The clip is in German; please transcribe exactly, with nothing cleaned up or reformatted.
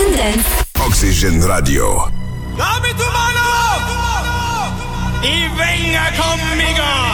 Tendence. Oxygen Radio. Dame tu mano y venga conmigo.